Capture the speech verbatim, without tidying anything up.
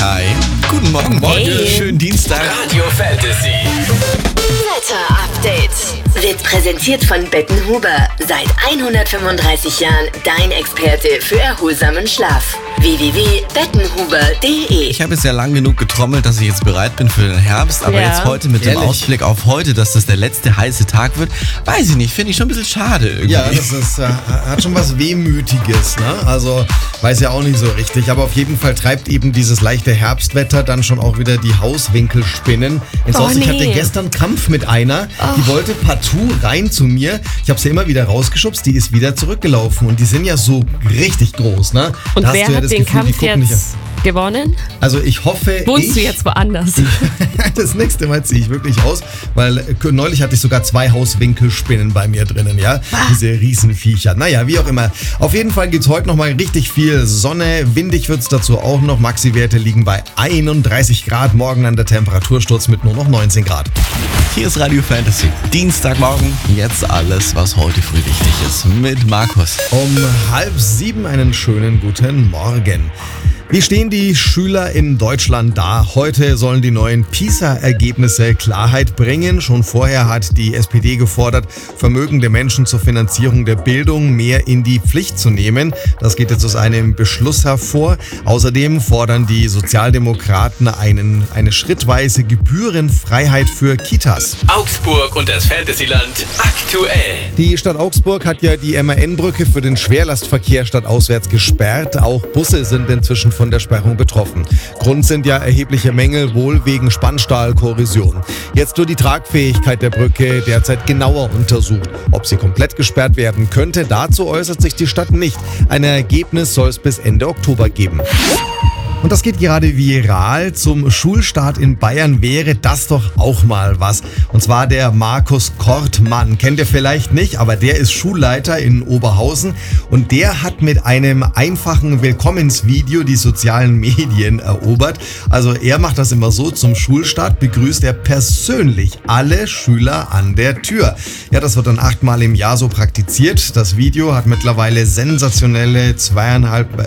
Hi. Guten Morgen, morgen. Hey. Schönen Dienstag. Radio Fantasy. Wetter Update wird präsentiert von Bettenhuber. Seit hundertfünfunddreißig Jahren dein Experte für erholsamen Schlaf. w w w punkt bettenhuber punkt de Ich habe jetzt ja lang genug getrommelt, dass ich jetzt bereit bin für den Herbst. Aber Ja. jetzt heute mit Ehrlich? dem Ausblick auf heute, dass das der letzte heiße Tag wird, weiß ich nicht. Finde ich schon ein bisschen schade irgendwie. Ja, das ist, äh, hat schon was Wehmütiges, ne? Also, weiß ja auch nicht so richtig. Aber auf jeden Fall treibt eben dieses leichte Herbstwetter dann schon auch wieder die Hauswinkelspinnen ins Oh, Haus. Ich nee. hatte gestern Kampf mit einer, die wollte partout rein zu mir. Ich habe sie immer wieder rausgeschubst, die ist wieder zurückgelaufen. Und die sind ja so richtig groß, ne? Und Da hast wer du ja hat das den Gefühl, die Kampf gucken nicht jetzt gewonnen? an. Also ich hoffe, Wohnst ich... du jetzt woanders? Das nächste Mal ziehe ich wirklich aus, weil äh, neulich hatte ich sogar zwei Hauswinkelspinnen bei mir drinnen, ja. Diese Riesenviecher. Naja, wie auch immer. Auf jeden Fall gibt es heute nochmal richtig viel Sonne. Windig wird es dazu auch noch. Maxi-Werte liegen bei einunddreißig Grad. Morgen an der Temperatursturz mit nur noch neunzehn Grad. Hier ist Radio Fantasy. Dienstagmorgen. Jetzt alles, was heute früh wichtig ist. Mit Markus. Um halb sieben einen schönen guten Morgen. Wie stehen die Schüler in Deutschland da? Heute sollen die neuen PISA-Ergebnisse Klarheit bringen. Schon vorher hat die S P D gefordert, vermögende Menschen zur Finanzierung der Bildung mehr in die Pflicht zu nehmen. Das geht jetzt aus einem Beschluss hervor. Außerdem fordern die Sozialdemokraten einen, eine schrittweise Gebührenfreiheit für Kitas. Augsburg und das Fantasyland aktuell. Die Stadt Augsburg hat ja die M A N-Brücke für den Schwerlastverkehr stadtauswärts gesperrt. Auch Busse sind inzwischen von der Sperrung betroffen. Grund sind ja erhebliche Mängel, wohl wegen Spannstahlkorrosion. Jetzt wird die Tragfähigkeit der Brücke derzeit genauer untersucht. Ob sie komplett gesperrt werden könnte, dazu äußert sich die Stadt nicht. Ein Ergebnis soll es bis Ende Oktober geben. Und das geht gerade viral. Zum Schulstart in Bayern wäre das doch auch mal was. Und zwar der Markus Kortmann. Kennt ihr vielleicht nicht, aber der ist Schulleiter in Oberhausen. Und der hat mit einem einfachen Willkommensvideo die sozialen Medien erobert. Also er macht das immer so: Zum Schulstart begrüßt er persönlich alle Schüler an der Tür. Ja, das wird dann achtmal im Jahr so praktiziert. Das Video hat mittlerweile sensationelle zweieinhalb